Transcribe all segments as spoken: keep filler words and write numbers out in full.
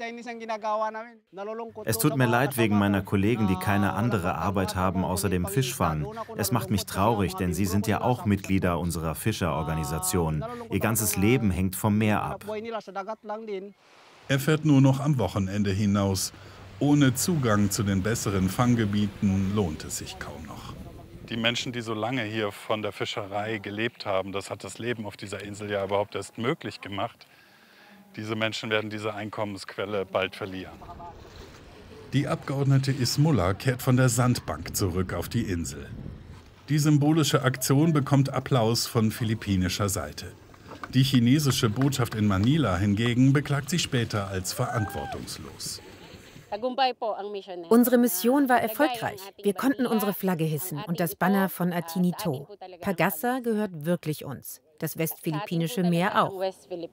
Es tut mir leid wegen meiner Kollegen, die keine andere Arbeit haben außer dem Fischfang. Es macht mich traurig, denn sie sind ja auch Mitglieder unserer Fischerorganisation. Ihr ganzes Leben hängt vom Meer ab. Er fährt nur noch am Wochenende hinaus. Ohne Zugang zu den besseren Fanggebieten lohnt es sich kaum noch. Die Menschen, die so lange hier von der Fischerei gelebt haben, das hat das Leben auf dieser Insel ja überhaupt erst möglich gemacht. Diese Menschen werden diese Einkommensquelle bald verlieren. Die Abgeordnete Ismulla kehrt von der Sandbank zurück auf die Insel. Die symbolische Aktion bekommt Applaus von philippinischer Seite. Die chinesische Botschaft in Manila hingegen beklagt sich später als verantwortungslos. Unsere Mission war erfolgreich. Wir konnten unsere Flagge hissen und das Banner von Atinito. Pagasa gehört wirklich uns. Das westphilippinische Meer auch.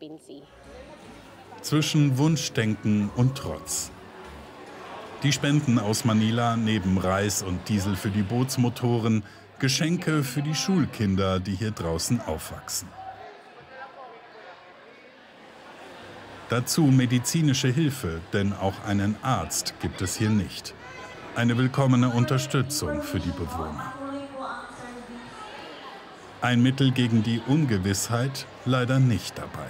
Zwischen Wunschdenken und Trotz. Die Spenden aus Manila neben Reis und Diesel für die Bootsmotoren, Geschenke für die Schulkinder, die hier draußen aufwachsen. Dazu medizinische Hilfe, denn auch einen Arzt gibt es hier nicht. Eine willkommene Unterstützung für die Bewohner. Ein Mittel gegen die Ungewissheit leider nicht dabei.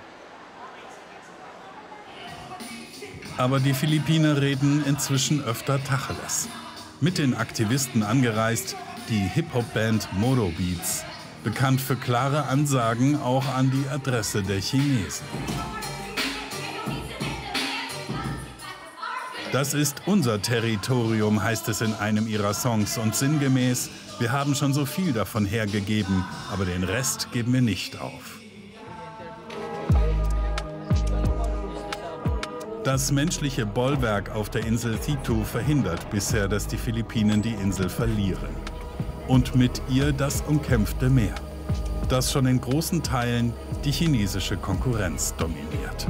Aber die Philippiner reden inzwischen öfter Tacheles. Mit den Aktivisten angereist, die Hip-Hop-Band Moro Beats, bekannt für klare Ansagen auch an die Adresse der Chinesen. Das ist unser Territorium, heißt es in einem ihrer Songs und sinngemäß, wir haben schon so viel davon hergegeben, aber den Rest geben wir nicht auf. Das menschliche Bollwerk auf der Insel Thitu verhindert bisher, dass die Philippinen die Insel verlieren. Und mit ihr das umkämpfte Meer, das schon in großen Teilen die chinesische Konkurrenz dominiert.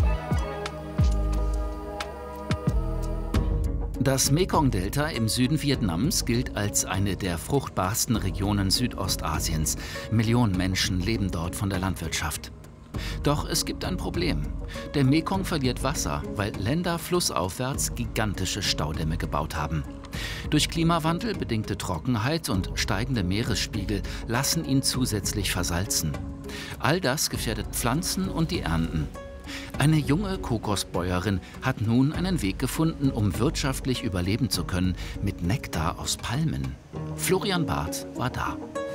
Das Mekong-Delta im Süden Vietnams gilt als eine der fruchtbarsten Regionen Südostasiens. Millionen Menschen leben dort von der Landwirtschaft. Doch es gibt ein Problem. Der Mekong verliert Wasser, weil Länder flussaufwärts gigantische Staudämme gebaut haben. Durch Klimawandel bedingte Trockenheit und steigende Meeresspiegel lassen ihn zusätzlich versalzen. All das gefährdet Pflanzen und die Ernten. Eine junge Kokosbäuerin hat nun einen Weg gefunden, um wirtschaftlich überleben zu können, mit Nektar aus Palmen. Florian Barth war da.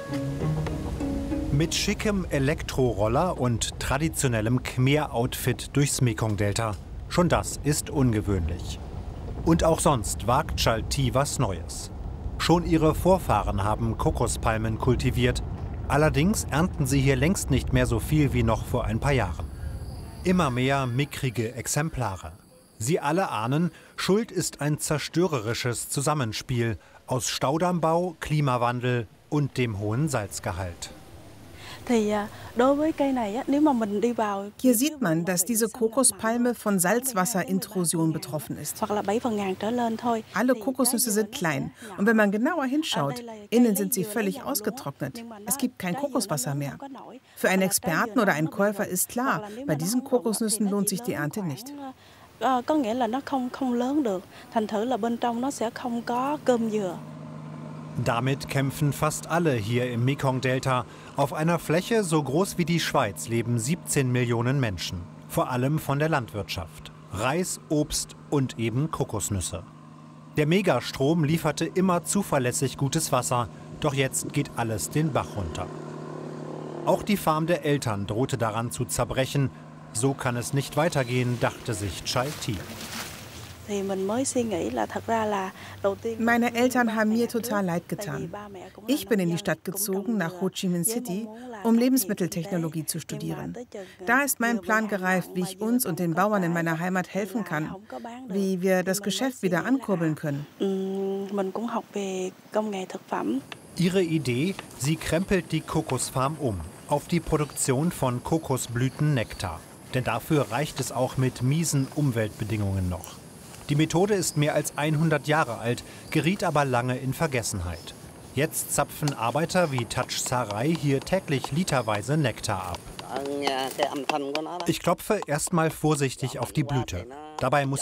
Mit schickem Elektroroller und traditionellem Khmer-Outfit durchs Mekong-Delta. Schon das ist ungewöhnlich. Und auch sonst wagt Chalti was Neues. Schon ihre Vorfahren haben Kokospalmen kultiviert. Allerdings ernten sie hier längst nicht mehr so viel wie noch vor ein paar Jahren. Immer mehr mickrige Exemplare. Sie alle ahnen, Schuld ist ein zerstörerisches Zusammenspiel aus Staudammbau, Klimawandel und dem hohen Salzgehalt. Hier sieht man, dass diese Kokospalme von Salzwasserintrusion betroffen ist. Alle Kokosnüsse sind klein und wenn man genauer hinschaut, innen sind sie völlig ausgetrocknet. Es gibt kein Kokoswasser mehr. Für einen Experten oder einen Käufer ist klar, bei diesen Kokosnüssen lohnt sich die Ernte nicht. Damit kämpfen fast alle hier im Mekong-Delta. Auf einer Fläche so groß wie die Schweiz leben siebzehn Millionen Menschen. Vor allem von der Landwirtschaft. Reis, Obst und eben Kokosnüsse. Der Megastrom lieferte immer zuverlässig gutes Wasser. Doch jetzt geht alles den Bach runter. Auch die Farm der Eltern drohte daran zu zerbrechen. So kann es nicht weitergehen, dachte sich Chalti. Meine Eltern haben mir total leid getan. Ich bin in die Stadt gezogen, nach Ho Chi Minh City, um Lebensmitteltechnologie zu studieren. Da ist mein Plan gereift, wie ich uns und den Bauern in meiner Heimat helfen kann, wie wir das Geschäft wieder ankurbeln können. Ihre Idee, sie krempelt die Kokosfarm um auf die Produktion von Kokosblütennektar. Denn dafür reicht es auch mit miesen Umweltbedingungen noch. Die Methode ist mehr als hundert Jahre alt, geriet aber lange in Vergessenheit. Jetzt zapfen Arbeiter wie Touch Sarai hier täglich literweise Nektar ab. Ich klopfe erstmal vorsichtig auf die Blüte. Dabei muss